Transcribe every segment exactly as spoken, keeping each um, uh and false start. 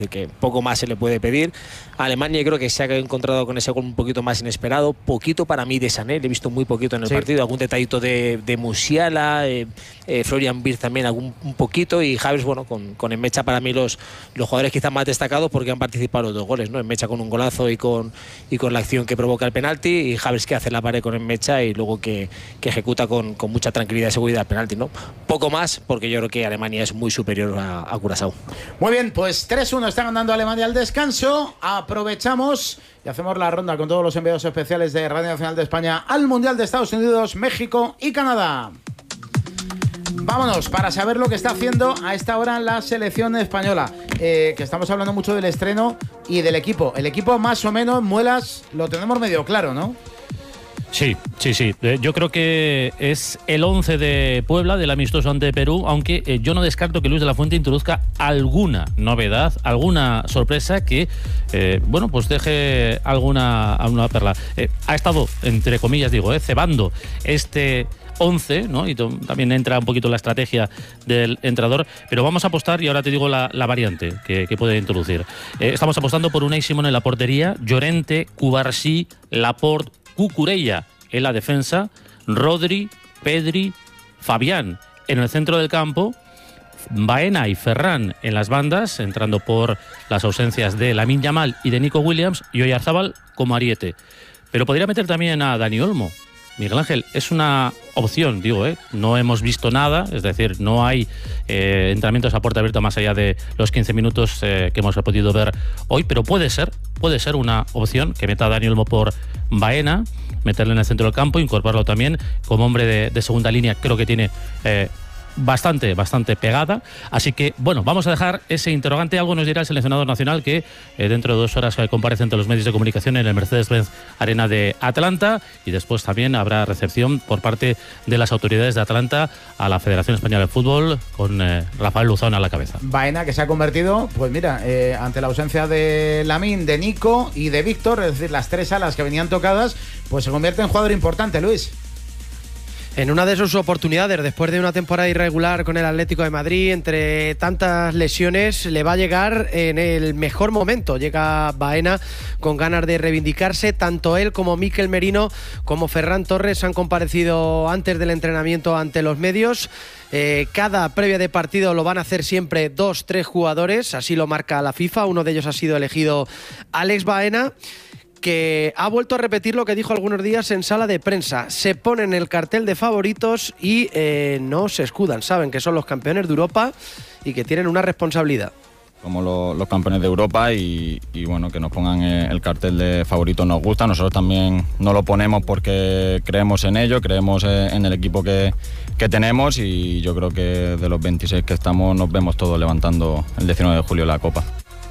que poco más se le puede pedir. Alemania creo que se ha encontrado con ese gol un poquito más inesperado, poquito para mí de Sané, le he visto muy poquito en el sí. partido, algún detallito de, de Musiala, eh, eh, Florian Wirtz también algún, un poquito, y Havertz, bueno, con, con Enmecha para mí los, los jugadores quizás más destacados porque han participado los dos goles, ¿no? Enmecha con un golazo y con, y con la acción que provoca el penalti, y Havertz que hace la pared con Enmecha y luego que, que ejecuta con, con mucha tranquilidad y seguridad el penalti, ¿no? Poco más, porque yo creo que Alemania es muy superior a, a Curazao. Muy bien, pues tres uno está ganando Alemania al descanso. Aprovechamos y hacemos la ronda con todos los enviados especiales de Radio Nacional de España al Mundial de Estados Unidos, México y Canadá. Vámonos para saber lo que está haciendo a esta hora la selección española, eh, que estamos hablando mucho del estreno y del equipo. El equipo más o menos, Muelas, lo tenemos medio claro, ¿no? Sí, sí, sí. Yo creo que es el once de Puebla, del amistoso ante Perú, aunque eh, yo no descarto que Luis de la Fuente introduzca alguna novedad, alguna sorpresa que, eh, bueno, pues deje alguna, alguna perla. Eh, ha estado, entre comillas digo, eh, cebando este once, ¿no? Y también entra un poquito la estrategia del entrenador, pero vamos a apostar, y ahora te digo la, la variante que, que puede introducir. Eh, estamos apostando por Unai Simón en la portería, Llorente, Cubarsí, Laporte, Cucurella en la defensa, Rodri, Pedri, Fabián en el centro del campo, Baena y Ferran en las bandas, entrando por las ausencias de Lamine Yamal y de Nico Williams, y Oyarzábal como ariete. Pero podría meter también a Dani Olmo. Miguel Ángel, es una opción, digo, ¿eh? No hemos visto nada, es decir, no hay eh, entrenamientos a puerta abierta más allá de los quince minutos eh, que hemos podido ver hoy, pero puede ser, puede ser una opción que meta a Dani Olmo por Baena, meterle en el centro del campo, incorporarlo también como hombre de, de segunda línea, creo que tiene eh, bastante, bastante pegada. Así que, bueno, vamos a dejar ese interrogante. Algo nos dirá el seleccionador nacional, que eh, dentro de dos horas comparece ante los medios de comunicación en el Mercedes-Benz Arena de Atlanta, y después también habrá recepción por parte de las autoridades de Atlanta a la Federación Española de Fútbol, con eh, Rafael Luzón a la cabeza. Baena, que se ha convertido, pues mira, eh, ante la ausencia de Lamine, de Nico y de Víctor, es decir, las tres alas que venían tocadas, pues se convierte en jugador importante, Luis. En una de sus oportunidades, después de una temporada irregular con el Atlético de Madrid, entre tantas lesiones, le va a llegar en el mejor momento. Llega Baena con ganas de reivindicarse. Tanto él como Mikel Merino como Ferran Torres han comparecido antes del entrenamiento ante los medios. Eh, cada previa de partido lo van a hacer siempre dos, tres jugadores, así lo marca la FIFA. Uno de ellos ha sido elegido Alex Baena, que ha vuelto a repetir lo que dijo algunos días en sala de prensa. Se ponen el cartel de favoritos y eh, no se escudan. Saben que son los campeones de Europa y que tienen una responsabilidad. Como lo, los campeones de Europa y, y bueno, que nos pongan el cartel de favoritos nos gusta. Nosotros también no lo ponemos porque creemos en ello, creemos en el equipo que, que tenemos, y yo creo que de los veintiséis que estamos nos vemos todos levantando el diecinueve de julio la Copa.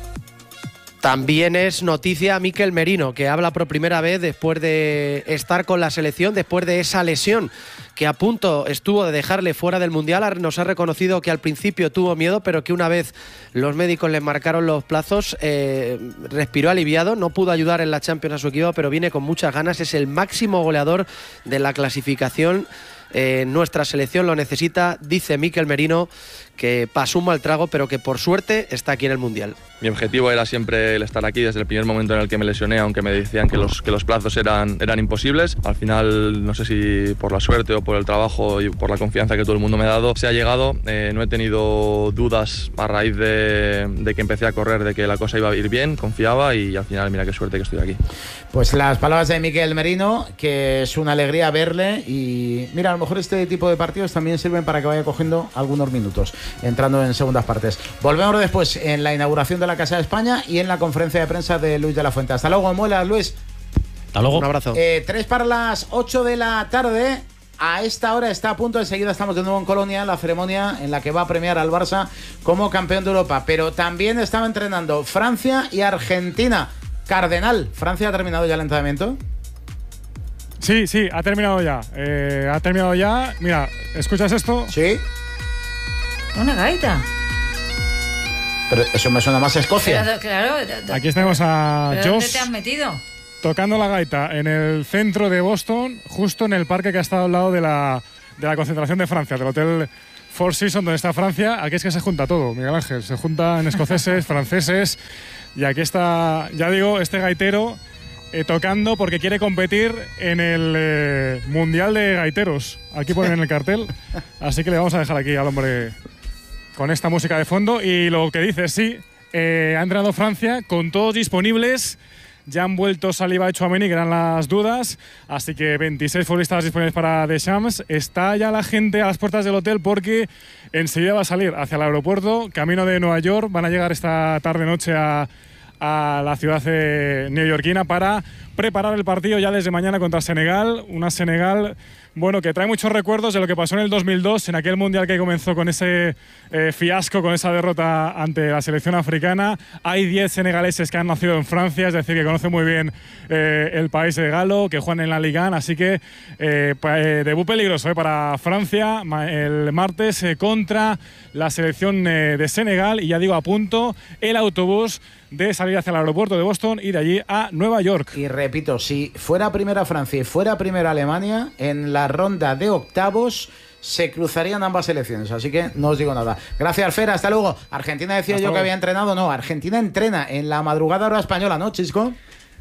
También es noticia Mikel Merino, que habla por primera vez después de estar con la selección, después de esa lesión que a punto estuvo de dejarle fuera del Mundial. Nos ha reconocido que al principio tuvo miedo, pero que una vez los médicos le marcaron los plazos, eh, respiró aliviado. No pudo ayudar en la Champions a su equipo, pero viene con muchas ganas. Es el máximo goleador de la clasificación. Eh, nuestra selección lo necesita, dice Mikel Merino, que pasó un mal trago, pero que por suerte está aquí en el Mundial. Mi objetivo era siempre el estar aquí desde el primer momento en el que me lesioné, aunque me decían que los, que los plazos eran, eran imposibles. Al final, no sé si por la suerte o por el trabajo y por la confianza que todo el mundo me ha dado, se ha llegado. Eh, no he tenido dudas a raíz de, de que empecé a correr, de que la cosa iba a ir bien, confiaba, y al final, mira qué suerte que estoy aquí. Pues las palabras de Mikel Merino, que es una alegría verle, y mira, a lo mejor este tipo de partidos también sirven para que vaya cogiendo algunos minutos, entrando en segundas partes. Volvemos después en la inauguración de la Casa de España y en la conferencia de prensa de Luis de la Fuente. Hasta luego, Muelas, Luis. Hasta luego. Un abrazo. Eh, tres para las ocho de la tarde. A esta hora está a punto, enseguida estamos de nuevo en Colonia, en la ceremonia en la que va a premiar al Barça como campeón de Europa. Pero también estaba entrenando Francia y Argentina. Cardenal, ¿Francia ha terminado ya el entrenamiento? Sí, sí, ha terminado ya. Eh, ha terminado ya. Mira, ¿escuchas esto? Sí. Una gaita. Pero eso me suena más a Escocia. Pero, claro. Aquí tenemos a ¿Pero dónde Josh te has metido? tocando la gaita en el centro de Boston, justo en el parque que ha estado al lado de la, de la concentración de Francia, del Hotel Four Seasons, donde está Francia. Aquí es que se junta todo, Miguel Ángel. Se juntan escoceses, franceses. Y aquí está, ya digo, este gaitero eh, tocando porque quiere competir en el eh, Mundial de Gaiteros. Aquí ponen en el cartel. Así que le vamos a dejar aquí al hombre con esta música de fondo. Y lo que dice, sí, eh, ha entrenado Francia con todos disponibles. Ya han vuelto Saliba y Tchouaméni, que eran las dudas. Así que veintiséis futbolistas disponibles para Deschamps. Está ya la gente a las puertas del hotel porque enseguida va a salir hacia el aeropuerto, camino de Nueva York. Van a llegar esta tarde-noche a, a la ciudad eh, neoyorquina para preparar el partido ya desde mañana contra Senegal. Una Senegal, bueno, que trae muchos recuerdos de lo que pasó en el dos mil dos, en aquel mundial que comenzó con ese eh, fiasco, con esa derrota ante la selección africana. Hay diez senegaleses que han nacido en Francia, es decir, que conocen muy bien eh, el país de galo, que juegan en la Ligue uno, así que eh, eh, debut peligroso eh, para Francia el martes eh, contra la selección eh, de Senegal. Y ya digo, a punto el autobús de salir hacia el aeropuerto de Boston y de allí a Nueva York. Y repito, si fuera primera Francia y fuera primera Alemania, en la ronda de octavos se cruzarían ambas selecciones, así que no os digo nada. Gracias, Fer, hasta luego. Argentina decía hasta yo luego. Que había entrenado, no, Argentina entrena en la madrugada hora española, ¿no, Chisco?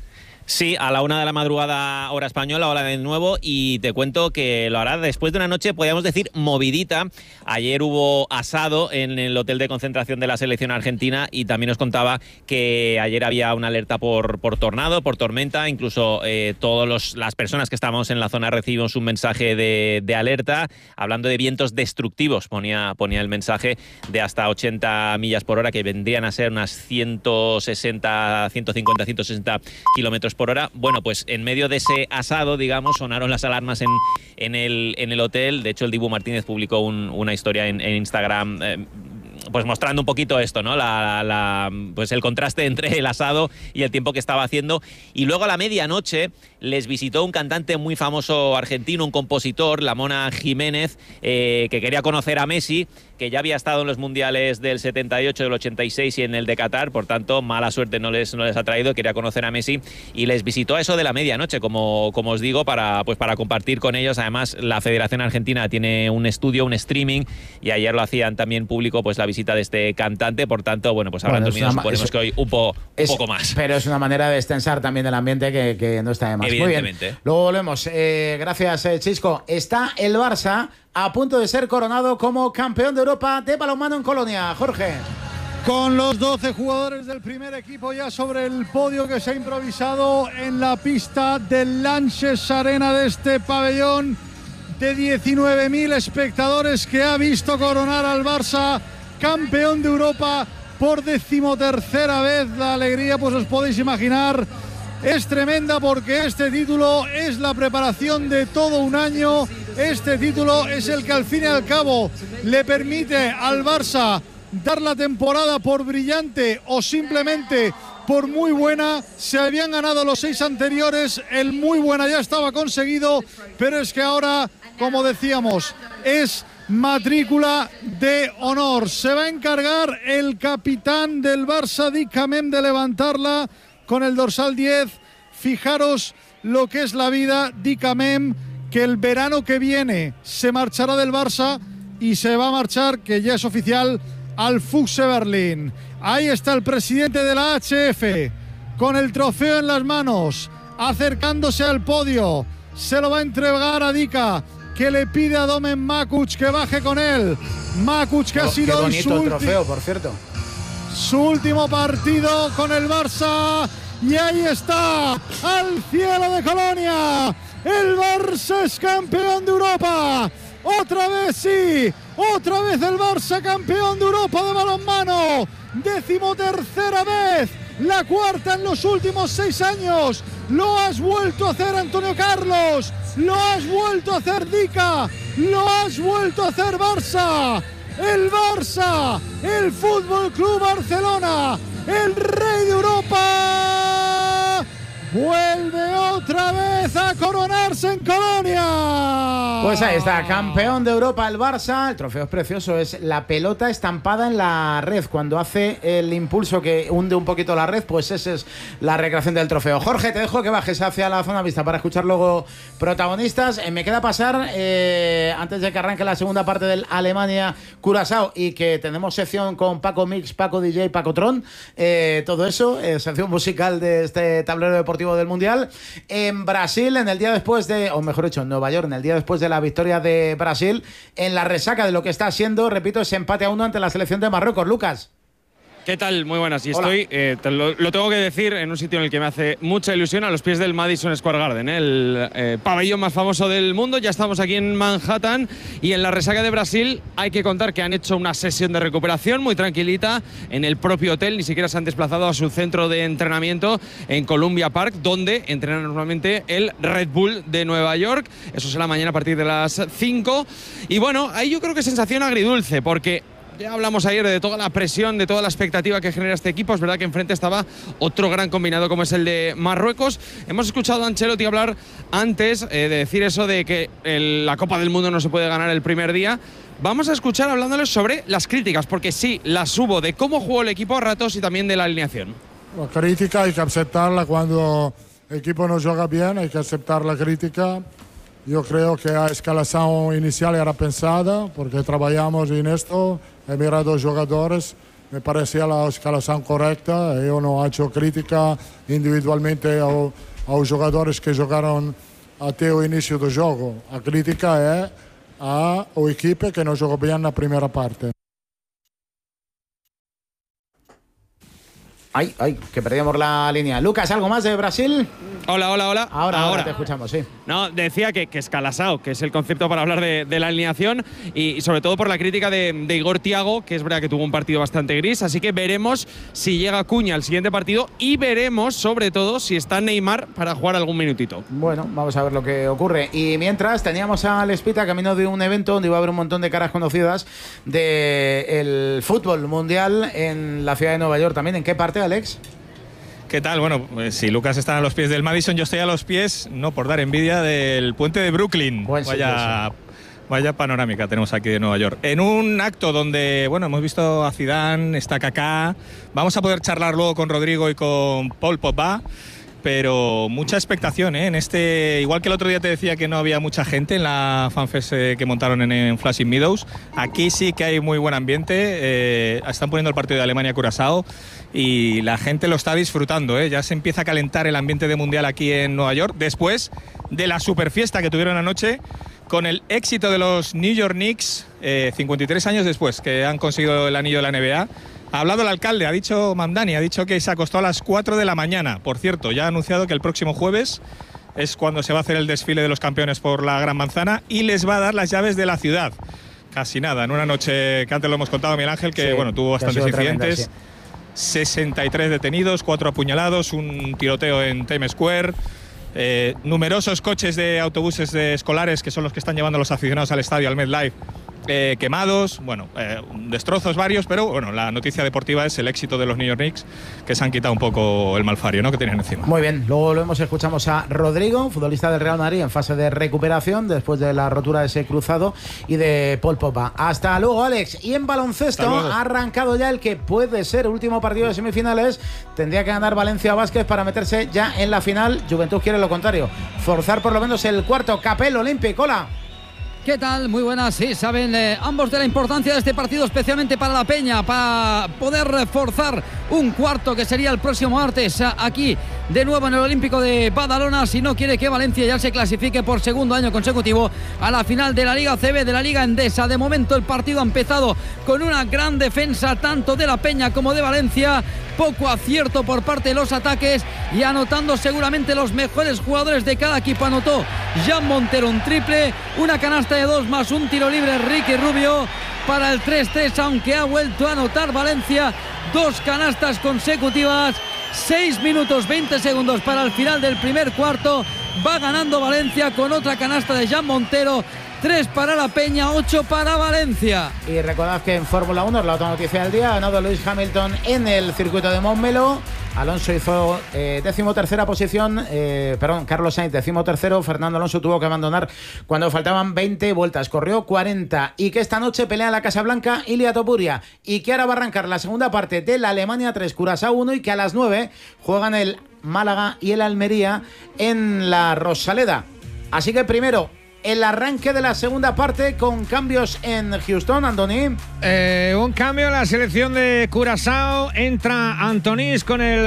Sí, a la una de la madrugada hora española, hora de nuevo, y te cuento que lo hará después de una noche, podríamos decir, movidita. Ayer hubo asado en el hotel de concentración de la selección argentina y también os contaba que ayer había una alerta por, por tornado, por tormenta, incluso eh, todas las personas que estábamos en la zona recibimos un mensaje de, de alerta, hablando de vientos destructivos, ponía, ponía el mensaje, de hasta ochenta millas por hora, que vendrían a ser unas ciento sesenta, ciento cincuenta, ciento sesenta kilómetros por hora. Bueno, pues en medio de ese asado, digamos, sonaron las alarmas en, en, el, en el hotel. De hecho, el Dibu Martínez publicó un, una historia en, en Instagram eh, pues mostrando un poquito esto, ¿no? La, la, pues el contraste entre el asado y el tiempo que estaba haciendo. Y luego a la medianoche les visitó un cantante muy famoso argentino, un compositor, La Mona Jiménez, eh, que quería conocer a Messi, que ya había estado en los mundiales del setenta y ocho, del ochenta y seis y en el de Qatar, por tanto, mala suerte no les, no les ha traído, quería conocer a Messi y les visitó a eso de la medianoche, como, como os digo, para, pues para compartir con ellos. Además, la Federación Argentina tiene un estudio, un streaming, y ayer lo hacían también público, pues la visita de este cantante, por tanto, bueno, pues habrán bueno, dormido, suponemos es, que hoy un, po, un es, poco más. Pero es una manera de destensar también el ambiente que, que no está de más. Muy bien, luego volvemos. Eh, gracias, eh, Chisco. Está el Barça a punto de ser coronado como campeón de Europa de balonmano en Colonia. Jorge. Con los doce jugadores del primer equipo ya sobre el podio que se ha improvisado en la pista del Lanxess Arena de este pabellón de diecinueve mil espectadores, que ha visto coronar al Barça campeón de Europa por decimotercera vez. La alegría, pues os podéis imaginar, es tremenda, porque este título es la preparación de todo un año. Este título es el que al fin y al cabo le permite al Barça dar la temporada por brillante o simplemente por muy buena. Se habían ganado los seis anteriores, el muy buena ya estaba conseguido, pero es que ahora, como decíamos, es matrícula de honor. Se va a encargar el capitán del Barça, Dick Camem, de levantarla con el dorsal diez. Fijaros lo que es la vida. Dick Camem, que el verano que viene se marchará del Barça y se va a marchar, que ya es oficial, al Füchse Berlín. Ahí está el presidente de la H F con el trofeo en las manos, acercándose al podio. Se lo va a entregar a Dika, que le pide a Domen Makuc que baje con él. Makuc, que oh, ha sido hoy su, el trofeo, por cierto. su último partido con el Barça. Y ahí está, al cielo de Colonia, el Barça es campeón de Europa. Otra vez sí, otra vez el Barça campeón de Europa de balonmano. Decimotercera vez, la cuarta en los últimos seis años. Lo has vuelto a hacer, Antonio Carlos. Lo has vuelto a hacer, Dika. Lo has vuelto a hacer, Barça. El Barça, el Fútbol Club Barcelona, el rey de Europa, vuelve otra vez a coronarse Lucas en Colonia. Pues ahí está, campeón de Europa el Barça. El trofeo es precioso, es la pelota estampada en la red. Cuando hace el impulso que hunde un poquito la red, pues esa es la recreación del trofeo. Jorge, te dejo que bajes hacia la zona vista para escuchar luego protagonistas. Eh, me queda pasar, eh, antes de que arranque la segunda parte del Alemania-Curazao y que tenemos sección con Paco Mix, Paco D J, Paco Tron, eh, todo eso, eh, sección musical de este tablero deportivo del Mundial. En Brasil, en el día después de, o mejor dicho, en Nueva York, en el día después de la victoria de Brasil, en la resaca de lo que está siendo, repito, ese empate a uno ante la selección de Marruecos. Lucas. ¿Qué tal? Muy buenas. Y Hola. estoy, eh, te lo, lo tengo que decir, en un sitio en el que me hace mucha ilusión, a los pies del Madison Square Garden, ¿eh? el eh, pabellón más famoso del mundo. Ya estamos aquí en Manhattan y en la resaca de Brasil hay que contar que han hecho una sesión de recuperación muy tranquilita en el propio hotel. Ni siquiera se han desplazado a su centro de entrenamiento en Columbia Park, donde entrena normalmente el Red Bull de Nueva York. Eso será mañana a partir de las cinco. Y bueno, ahí yo creo que sensación agridulce, porque ya hablamos ayer de toda la presión, de toda la expectativa que genera este equipo. Es verdad que enfrente estaba otro gran combinado como es el de Marruecos. Hemos escuchado a Ancelotti hablar antes eh, de decir eso de que el, la Copa del Mundo no se puede ganar el primer día. Vamos a escuchar hablándoles sobre las críticas, porque sí, las hubo de cómo jugó el equipo a ratos y también de la alineación. La crítica hay que aceptarla cuando el equipo no juega bien, hay que aceptar la crítica. Yo creo que la escalación inicial era pensada porque trabajamos en esto. He mirado a los jugadores, me parecía la escalación correcta. Yo no he hecho crítica individualmente a, a los jugadores que jugaron até o inicio del juego. La crítica es a o equipo que no jugó bien en la primera parte. Ay, ay, que perdíamos la línea. Lucas, ¿algo más de Brasil? Hola, hola, hola. Ahora, ahora, ahora te escuchamos, sí. No, decía que, que escalasao, que es el concepto para hablar de, de la alineación y, y sobre todo por la crítica de, de Igor Thiago, que es verdad que tuvo un partido bastante gris, así que veremos si llega Cuña al siguiente partido y veremos sobre todo si está Neymar para jugar algún minutito. Bueno, vamos a ver lo que ocurre. Y mientras teníamos a Lespita camino de un evento donde iba a haber un montón de caras conocidas del fútbol mundial en la ciudad de Nueva York también. ¿En qué parte, Alex? ¿Qué tal? Bueno, pues si Lucas está a los pies del Madison, yo estoy a los pies, no por dar envidia, del puente de Brooklyn. Buen vaya, sitio, vaya panorámica tenemos aquí de Nueva York. En un acto donde, bueno, hemos visto a Zidane, está Kaká, vamos a poder charlar luego con Rodrigo y con Paul Pogba, pero mucha expectación, ¿eh? En este, igual que el otro día te decía que no había mucha gente en la fanfest eh, que montaron en, en Flushing Meadows, aquí sí que hay muy buen ambiente, eh, están poniendo el partido de Alemania-Curazao y la gente lo está disfrutando, ¿eh? Ya se empieza a calentar el ambiente de mundial aquí en Nueva York después de la superfiesta que tuvieron anoche con el éxito de los New York Knicks, eh, cincuenta y tres años después que han conseguido el anillo de la N B A. Ha hablado el alcalde, ha dicho Mamdani, ha dicho que se acostó a las cuatro de la mañana. Por cierto, ya ha anunciado que el próximo jueves es cuando se va a hacer el desfile de los campeones por la Gran Manzana y les va a dar las llaves de la ciudad. Casi nada, en una noche que antes lo hemos contado, Miguel Ángel, que sí, bueno, tuvo bastantes incidentes. Tremenda, sí. sesenta y tres detenidos, cuatro apuñalados, un tiroteo en Times Square. Eh, numerosos coches de autobuses de escolares, que son los que están llevando a los aficionados al estadio, al MetLife, eh, quemados, bueno, eh, destrozos varios, pero bueno, la noticia deportiva es el éxito de los New York Knicks, que se han quitado un poco el malfario, ¿no?, que tenían encima. Muy bien, luego volvemos, escuchamos a Rodrigo, futbolista del Real Madrid en fase de recuperación después de la rotura de ese cruzado, y de Paul Pogba. Hasta luego, Alex. Y en baloncesto ha arrancado ya el que puede ser el último partido de semifinales. Tendría que ganar Valencia Vázquez para meterse ya en la final. Juventud quiere lo contrario, forzar por lo menos el cuarto. Capel, Olympic, hola. ¿Qué tal? Muy buenas. Sí, saben eh, ambos de la importancia de este partido, especialmente para la Peña, para poder forzar un cuarto que sería el próximo martes aquí de nuevo en el Olímpico de Badalona, si no quiere que Valencia ya se clasifique por segundo año consecutivo a la final de la Liga C B, de la Liga Endesa. De momento el partido ha empezado con una gran defensa tanto de la Peña como de Valencia, poco acierto por parte de los ataques y anotando seguramente los mejores jugadores de cada equipo. Anotó Jan Montero un triple, una canasta de dos más un tiro libre Ricky Rubio para el tres tres, aunque ha vuelto a anotar Valencia dos canastas consecutivas. seis minutos veinte segundos para el final del primer cuarto. Va ganando Valencia con otra canasta de Jan Montero. tres para la Peña, ocho para Valencia. Y recordad que en Fórmula uno es la otra noticia del día. Ha ganado Lewis Hamilton en el circuito de Montmeló. Alonso hizo eh, decimotercera posición, eh, perdón, Carlos Sainz decimotercero, Fernando Alonso tuvo que abandonar cuando faltaban veinte vueltas, corrió cuarenta, y que esta noche pelea en la Casa Blanca Ilia Topuria, y que ahora va a arrancar la segunda parte de la Alemania tres, Curazao uno, y que a las nueve juegan el Málaga y el Almería en la Rosaleda. Así que primero, el arranque de la segunda parte con cambios en Houston, Andoni. Eh, un cambio en la selección de Curazao. Entra Antonís con el